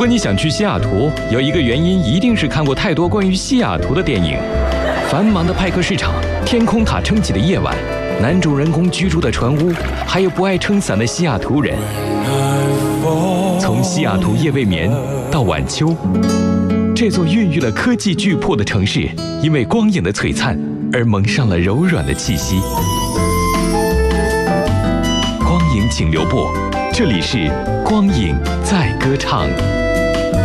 果你想去西雅图，有一个原因一定是看过太多关于西雅图的电影。繁忙的派克市场，天空塔撑起的夜晚，男主人公居住的船屋，还有不爱撑伞的西雅图人。从西雅图夜未眠到晚秋，这座孕育了科技巨擘的城市，因为光影的璀璨而蒙上了柔软的气息。光影请留步，这里是光影在歌唱。